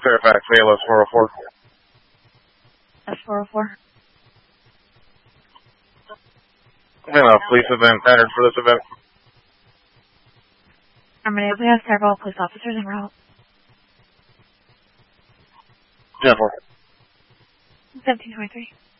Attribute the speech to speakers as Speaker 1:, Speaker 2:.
Speaker 1: Fairfax, ALS 404.
Speaker 2: S404.
Speaker 1: And a police event entered for this event.
Speaker 2: We have several police officers en route.
Speaker 1: 10-4.
Speaker 2: 1723.